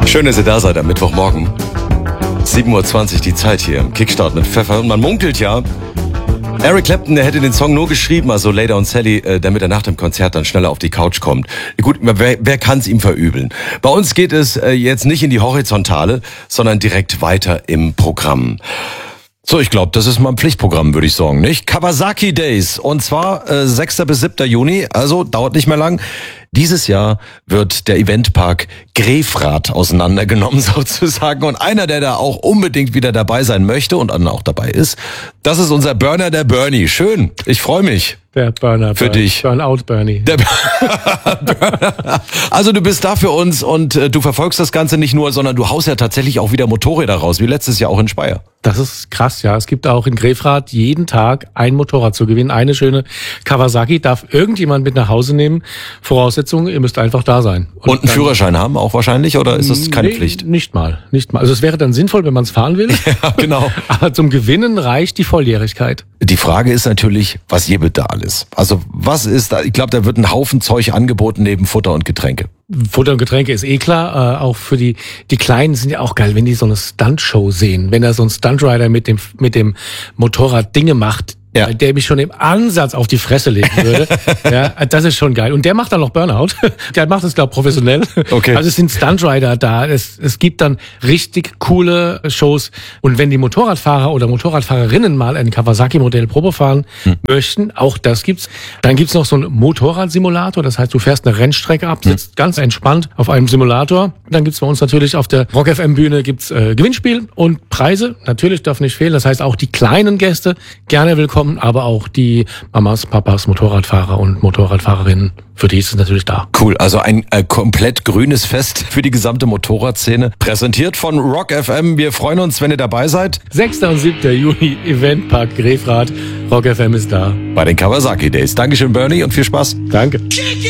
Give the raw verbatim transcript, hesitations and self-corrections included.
Schön, dass ihr da seid am Mittwochmorgen. sieben Uhr zwanzig die Zeit hier im Kickstart mit Pfeffer. Und man munkelt ja, Eric Clapton, der hätte den Song nur geschrieben, also Later und Sally, äh, damit er nach dem Konzert dann schneller auf die Couch kommt. Gut, wer, wer kann es ihm verübeln? Bei uns geht es äh, jetzt nicht in die Horizontale, sondern direkt weiter im Programm. So, ich glaube, das ist mal ein Pflichtprogramm, würde ich sagen, nicht? Kawasaki Days, und zwar äh, sechster bis siebter Juni, also dauert nicht mehr lang. Dieses Jahr wird der Eventpark Grefrath auseinandergenommen sozusagen, und einer, der da auch unbedingt wieder dabei sein möchte und auch dabei ist, das ist unser Burner, der Bernie. Schön, ich freue mich. Der Burner, für Burn, dich. Burnout Bernie. Der Burner. Also du bist da für uns und äh, du verfolgst das Ganze nicht nur, sondern du haust ja tatsächlich auch wieder Motorräder raus, wie letztes Jahr auch in Speyer. Das ist krass, ja. Es gibt auch in Grefrath jeden Tag ein Motorrad zu gewinnen. Eine schöne Kawasaki darf irgendjemand mit nach Hause nehmen. Voraussetzung, ihr müsst einfach da sein. Und, und einen Führerschein haben auch wahrscheinlich, oder ist das keine nee, Pflicht? Nicht mal, nicht mal. Also es wäre dann sinnvoll, wenn man es fahren will. Ja, genau. Aber zum Gewinnen reicht die Volljährigkeit. Die Frage ist natürlich, was hier bitte alles? Also was ist da? Ich glaube, da wird ein Haufen Zeug angeboten neben Futter und Getränke. Futter und Getränke ist eh klar, äh, auch für die die Kleinen sind ja auch geil, wenn die so eine Stuntshow sehen, wenn da so ein Stuntrider mit dem mit dem Motorrad Dinge macht, ja, der mich schon im Ansatz auf die Fresse legen würde. Ja, das ist schon geil. Und der macht dann noch Burnout. Der macht es, glaube ich, professionell. Okay. Also es sind Stuntrider da. Es, es gibt dann richtig coole Shows. Und wenn die Motorradfahrer oder Motorradfahrerinnen mal ein Kawasaki-Modell Probe fahren hm. möchten, auch das gibt's. Dann gibt's noch so einen Motorradsimulator. Das heißt, du fährst eine Rennstrecke ab, sitzt hm. ganz entspannt auf einem Simulator. Dann gibt's bei uns natürlich auf der Rock F M Bühne gibt's äh, Gewinnspiel und Preise. Natürlich darf nicht fehlen. Das heißt, auch die kleinen Gäste gerne willkommen. Aber auch die Mamas, Papas, Motorradfahrer und Motorradfahrerinnen, für die ist es natürlich da. Cool, also ein äh, komplett grünes Fest für die gesamte Motorradszene. Präsentiert von Rock F M. Wir freuen uns, wenn ihr dabei seid. sechster und siebter Juni, Eventpark Grefrath. Rock F M ist da. Bei den Kawasaki Days. Dankeschön, Bernie, und viel Spaß. Danke.